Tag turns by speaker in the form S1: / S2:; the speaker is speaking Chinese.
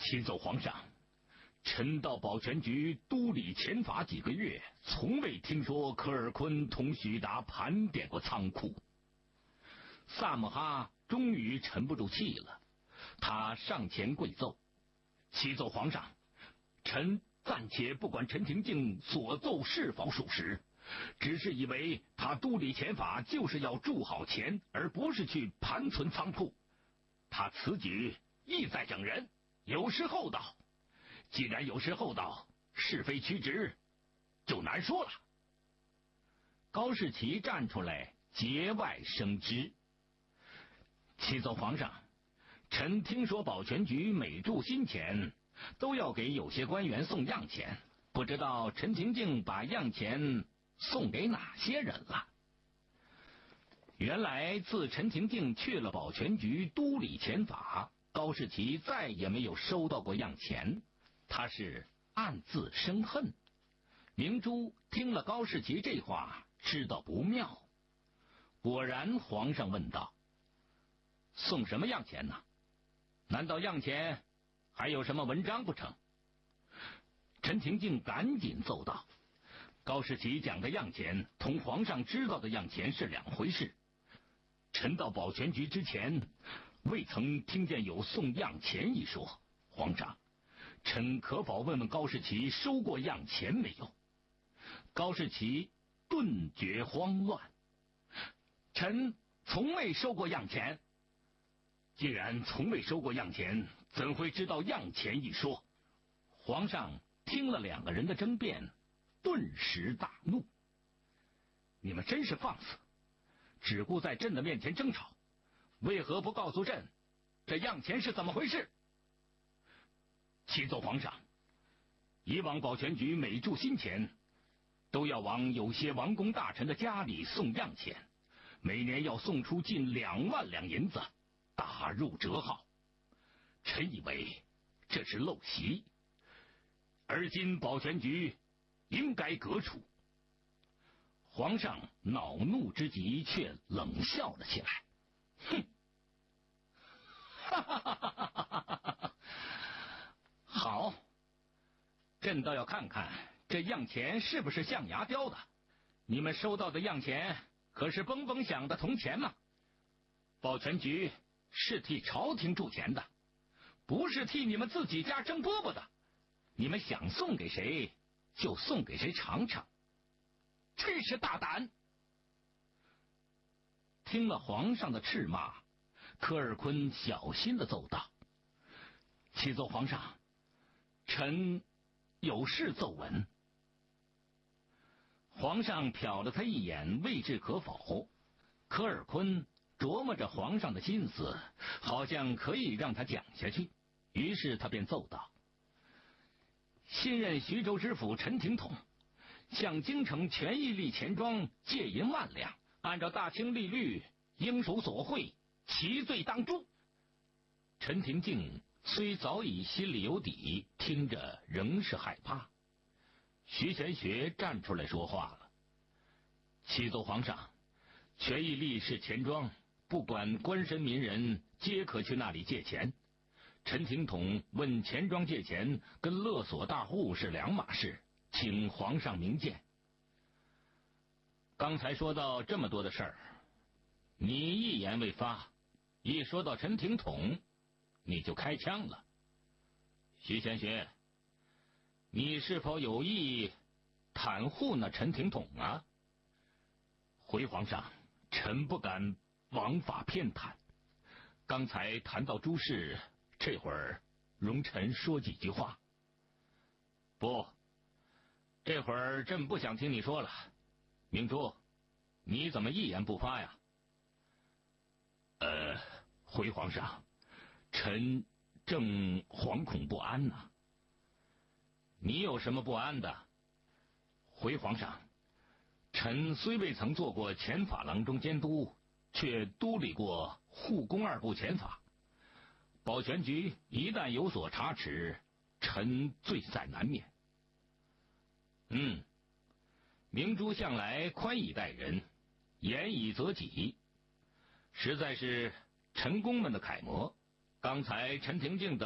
S1: 启奏皇上，臣到保全局督理前法几个月，从未听说科尔坤同许达盘点过仓库。萨姆哈终于沉不住气了，他上前跪奏：启奏皇上，臣暂且不管陈廷敬所奏是否属实，只是以为他督理前法就是要铸好钱，而不是去盘存仓库。他此举意在整人，有失厚道。既然有失厚道，是非曲直就难说了。高士奇站出来节外生枝：启奏皇上，臣听说保全局每铸新钱都要给有些官员送样钱，不知道陈廷敬把样钱送给哪些人了。原来自陈廷敬去了保全局督理钱法，高士奇再也没有收到过样钱，他是暗自生恨。明珠听了高士奇这话，知道不妙。果然，皇上问道：送什么样钱呢？难道样钱还有什么文章不成？陈廷敬赶紧奏道：高士奇讲的样钱同皇上知道的样钱是两回事。臣到保全局之前，未曾听见有送样钱一说。皇上，臣可否问问高士奇收过样钱没有？高士奇顿觉慌乱：臣从未收过样钱。既然从未收过样钱，怎会知道样钱一说？皇上听了两个人的争辩，顿时大怒：你们真是放肆，只顾在朕的面前争吵，为何不告诉朕这样钱是怎么回事？启奏皇上，以往保全局每铸新钱都要往有些王公大臣的家里送样钱，每年要送出近2万两银子，打入折号。臣以为这是陋习，而今保全局应该革除。皇上恼怒之极，却冷笑了起来：哼，哈哈哈哈哈哈！好，朕倒要看看这样钱是不是象牙雕的。你们收到的样钱可是嘣嘣响的铜钱吗？保全局是替朝廷铸钱的，不是替你们自己家争饽饽的。你们想送给谁就送给谁尝尝，真是大胆！听了皇上的斥骂，科尔坤小心的奏道：启奏皇上，臣有事奏闻。皇上瞟了他一眼，未置可否。科尔坤琢磨着皇上的心思，好像可以让他讲下去，于是他便奏道：新任徐州知府陈廷统向京城权益利钱庄借银1万两，按照大清利率应属所贿，其罪当诛。陈廷敬虽早已心里有底，听着仍是害怕。徐玄学站出来说话了：启奏皇上，权益利是钱庄，不管官绅民人皆可去那里借钱。陈廷统问钱庄借钱跟勒索大户是两码事，请皇上明鉴。刚才说到这么多的事儿，你一言未发，一说到陈廷统你就开枪了。徐玄学，你是否有意袒护那陈廷统啊？回皇上，臣不敢枉法偏袒。刚才谈到诸事，这会儿容臣说几句话。不，这会儿朕不想听你说了。明珠，你怎么一言不发呀？回皇上，臣正惶恐不安呢。你有什么不安的？回皇上，臣虽未曾做过钱法郎中监督，却督理过护工2部钱法。保全局一旦有所差池，臣罪在难免。明珠向来宽以待人，严以责己，实在是臣工们的楷模。刚才陈廷敬等